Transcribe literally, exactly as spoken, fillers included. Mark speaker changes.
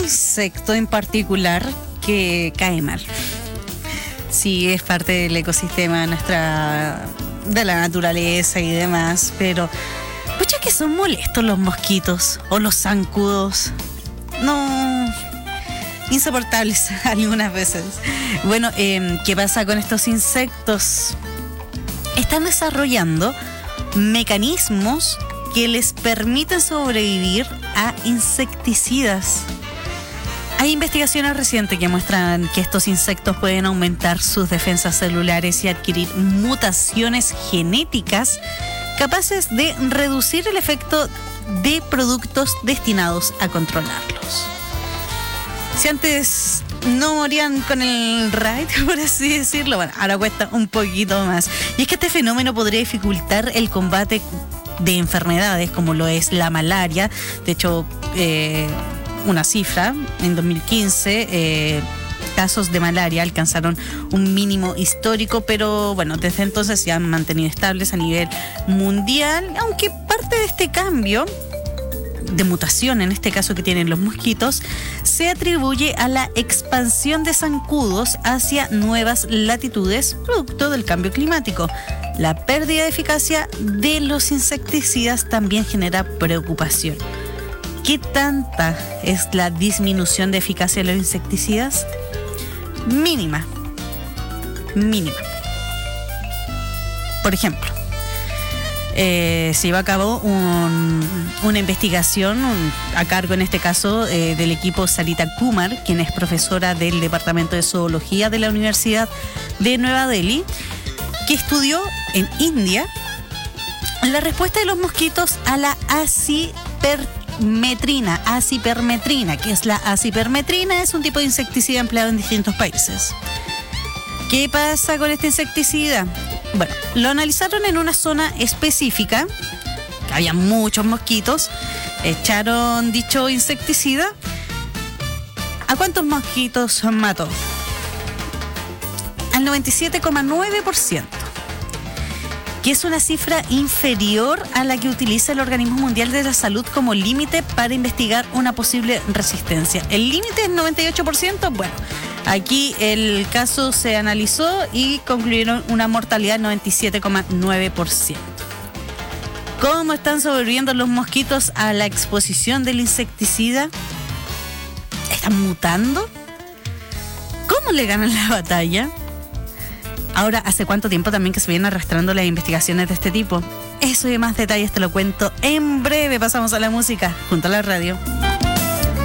Speaker 1: insecto en particular que cae mal. Sí, es parte del ecosistema nuestra, de la naturaleza y demás, pero pucha que son molestos los mosquitos o los zancudos. No, insoportables algunas veces. Bueno, eh, ¿qué pasa con estos insectos? Están desarrollando mecanismos que les permiten sobrevivir a insecticidas. Hay investigaciones recientes que muestran que estos insectos pueden aumentar sus defensas celulares y adquirir mutaciones genéticas capaces de reducir el efecto de productos destinados a controlarlos. Si antes no morían con el raid, por así decirlo, bueno, ahora cuesta un poquito más. Y es que este fenómeno podría dificultar el combate de enfermedades como lo es la malaria. De hecho, eh, una cifra, en dos mil quince, eh, casos de malaria alcanzaron un mínimo histórico, pero bueno, desde entonces se han mantenido estables a nivel mundial, aunque parte de este cambio de mutación, en este caso que tienen los mosquitos, se atribuye a la expansión de zancudos hacia nuevas latitudes, producto del cambio climático. La pérdida de eficacia de los insecticidas también genera preocupación. ¿Qué tanta es la disminución de eficacia de los insecticidas? Mínima. Mínima. Por ejemplo, eh, se llevó a cabo un, una investigación un, a cargo, en este caso, eh, del equipo Sarita Kumar, quien es profesora del Departamento de Zoología de la Universidad de Nueva Delhi, que estudió en India la respuesta de los mosquitos a la acipermetrina. Metrina, acipermetrina, que es la acipermetrina, es un tipo de insecticida empleado en distintos países. ¿Qué pasa con este insecticida? Bueno, lo analizaron en una zona específica, que había muchos mosquitos, echaron dicho insecticida. ¿A cuántos mosquitos mató? Al noventa y siete coma nueve por ciento. Que es una cifra inferior a la que utiliza el Organismo Mundial de la Salud como límite para investigar una posible resistencia. El límite es noventa y ocho por ciento. Bueno, aquí el caso se analizó y concluyeron una mortalidad del noventa y siete coma nueve por ciento. ¿Cómo están sobreviviendo los mosquitos a la exposición del insecticida? ¿Están mutando? ¿Cómo le ganan la batalla? Ahora, ¿hace cuánto tiempo también que se vienen arrastrando las investigaciones de este tipo? Eso y más detalles te lo cuento en breve. Pasamos a la música junto a la radio.